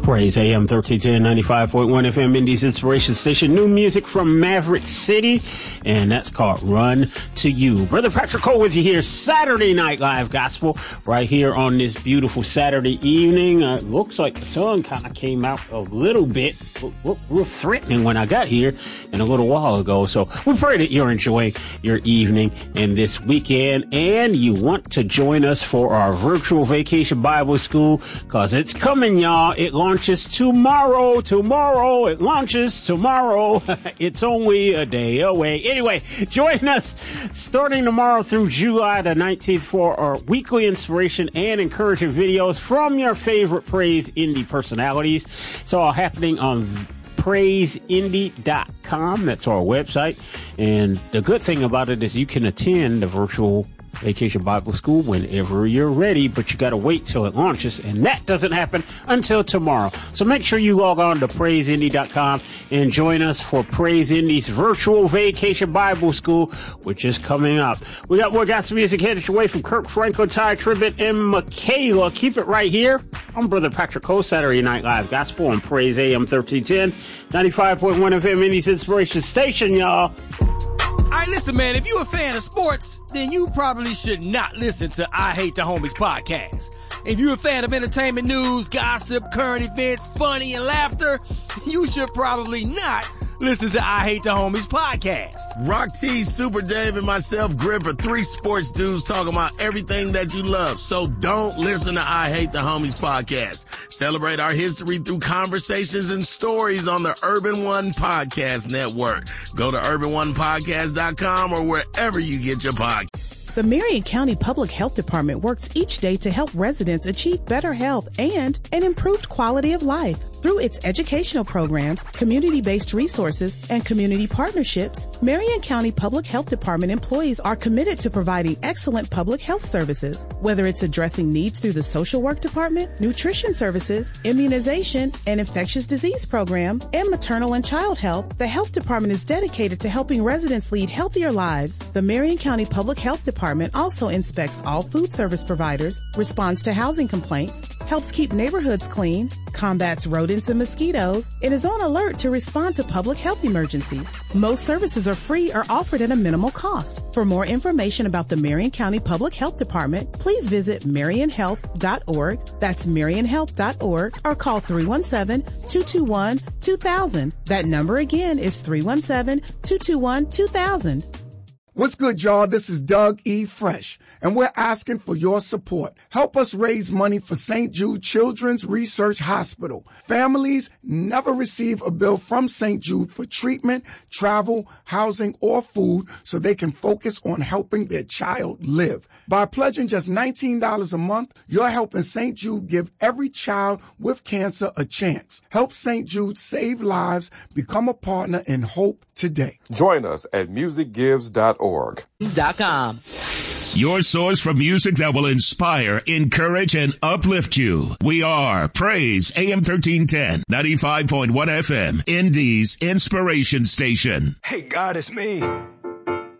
Praise AM 1310, 95.1 FM, Indies Inspiration Station. New music from Maverick City, and that's called Run to You. Brother Patrick Cole with you here, Saturday Night Live Gospel, right here on this beautiful Saturday evening. Looks like the sun kind of came out a little bit, real threatening when I got here and a little while ago. So we pray that you're enjoying your evening and this weekend, and you want to join us for our virtual Vacation Bible School, because it's coming, y'all. It launches tomorrow. It launches tomorrow. It's only a day away. Anyway, join us starting tomorrow through July the 19th for our weekly inspiration and encouraging videos from your favorite Praise Indie personalities. It's all happening on PraiseIndie.com. That's our website. And the good thing about it is you can attend the virtual Vacation Bible School whenever you're ready, but you got to wait till it launches, and that doesn't happen until tomorrow. So make sure you log on to PraiseIndie.com and join us for Praise Indie's virtual Vacation Bible School, which is coming up. We got more gospel music headed your way from Kirk Franklin, Ty Tribbett, and Michaela. Keep it right here. I'm Brother Patrick Cole, Saturday Night Live Gospel on Praise AM 1310, 95.1 FM, Indies Inspiration Station, y'all. All right, listen, man, if you're a fan of sports, then you probably should not listen to I Hate the Homies podcast. If you're a fan of entertainment news, gossip, current events, funny, and laughter, you should probably not listen to I Hate the Homies podcast. Rock T, Super Dave, and myself, Grip, are three sports dudes talking about everything that you love. So don't listen to I Hate the Homies podcast. Celebrate our history through conversations and stories on the Urban One Podcast Network. Go to urbanonepodcast.com or wherever you get your podcast. The Marion County Public Health Department works each day to help residents achieve better health and an improved quality of life. Through its educational programs, community-based resources, and community partnerships, Marion County Public Health Department employees are committed to providing excellent public health services. Whether it's addressing needs through the social work department, nutrition services, immunization, and infectious disease program, and maternal and child health, the health department is dedicated to helping residents lead healthier lives. The Marion County Public Health Department also inspects all food service providers, responds to housing complaints, helps keep neighborhoods clean, combats rodents and mosquitoes, and is on alert to respond to public health emergencies. Most services are free or offered at a minimal cost. For more information about the Marion County Public Health Department, please visit marionhealth.org. That's marionhealth.org, or call 317-221-2000. That number again is 317-221-2000. What's good, y'all? This is Doug E. Fresh, and we're asking for your support. Help us raise money for St. Jude Children's Research Hospital. Families never receive a bill from St. Jude for treatment, travel, housing, or food, so they can focus on helping their child live. By pledging just $19 a month, you're helping St. Jude give every child with cancer a chance. Help St. Jude save lives. Become a partner in hope today. Join us at musicgives.org. Your source for music that will inspire, encourage, and uplift you. We are Praise AM 1310, 95.1 FM, Indies Inspiration Station. Hey, God, it's me.